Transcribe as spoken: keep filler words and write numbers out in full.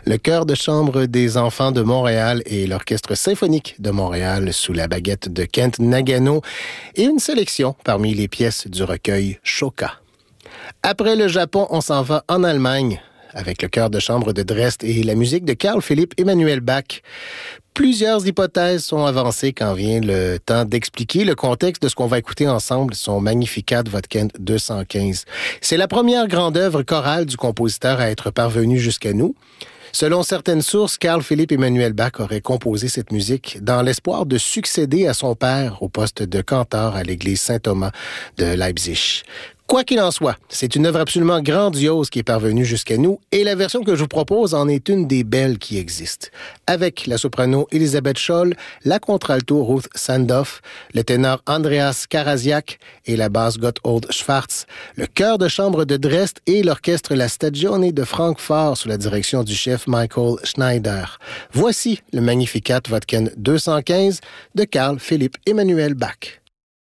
le chœur de chambre des enfants de Montréal et l'Orchestre symphonique de Montréal sous la baguette de Kent Nagano et une sélection parmi les pièces du recueil Shoka. Après le Japon, on s'en va en Allemagne avec le chœur de chambre de Dresde et la musique de Carl Philipp Emanuel Bach. Plusieurs hypothèses sont avancées quand vient le temps d'expliquer le contexte de ce qu'on va écouter ensemble, son Magnificat Vodken deux cent quinze. C'est la première grande œuvre chorale du compositeur à être parvenue jusqu'à nous. Selon certaines sources, Carl Philipp Emanuel Bach aurait composé cette musique dans l'espoir de succéder à son père au poste de canteur à l'église Saint-Thomas de Leipzig. Quoi qu'il en soit, c'est une œuvre absolument grandiose qui est parvenue jusqu'à nous et la version que je vous propose en est une des belles qui existent. Avec la soprano Elisabeth Scholl, la contralto Ruth Sandoff, le ténor Andreas Karasiak et la basse Gotthold Schwarz, le chœur de chambre de Dresde et l'orchestre La Stagione de Francfort sous la direction du chef Michael Schneider. Voici le Magnificat Vodken deux cent quinze de Carl Philipp Emanuel Bach.